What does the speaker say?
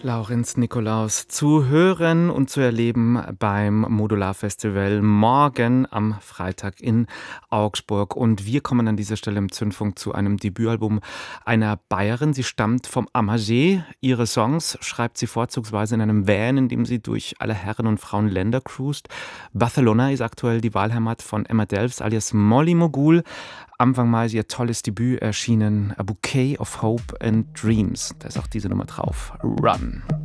Laurenz Nikolaus zu hören und zu erleben beim Modular Festival morgen am Freitag in Augsburg. Und wir kommen an dieser Stelle im Zündfunk zu einem Debütalbum einer Bayerin. Sie stammt vom Ammersee. Ihre Songs schreibt sie vorzugsweise in einem Van, in dem sie durch alle Herren- und Frauenländer cruist. Barcelona ist aktuell die Wahlheimat von Emma Delfs alias Molly Mogul. Anfang Mai ist ihr tolles Debüt erschienen, A Bouquet of Hope and Dreams. Da ist auch diese Nummer drauf, Run.